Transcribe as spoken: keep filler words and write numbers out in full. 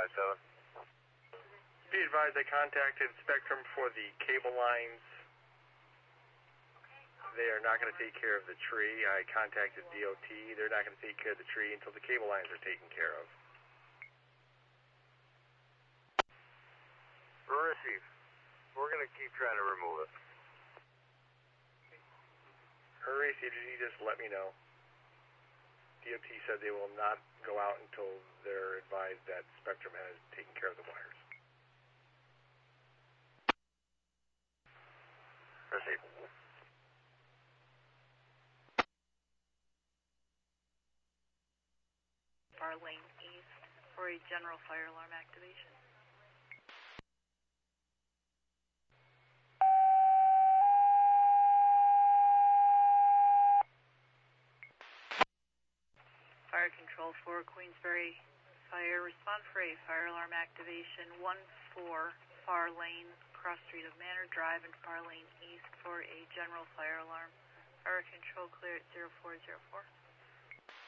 nine seven. Be advised, I contacted Spectrum for the cable lines. They are not going to take care of the tree. I contacted D O T. They're not going to take care of the tree until the cable lines are taken care of. Receive. We're going to keep trying to remove it. Hurry, C G D, just let me know. D O T said they will not go out until they're advised that Spectrum has taken care of the wires. Receive. Far lane east for a general fire alarm activation. Fire control for Queensbury Fire, respond for a fire alarm activation one four far lane, cross street of Manor Drive and far lane east for a general fire alarm. Fire control clear at zero four zero four.